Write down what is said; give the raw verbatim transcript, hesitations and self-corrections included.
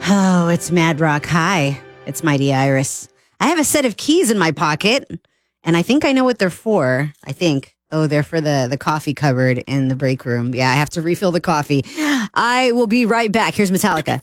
Oh, it's Mad Rock. Hi, it's Mighty Iris. I have a set of keys in my pocket, and I think I know what they're for. I think. Oh, they're for the, the coffee cupboard in the break room. Yeah, I have to refill the coffee. I will be right back. Here's Metallica.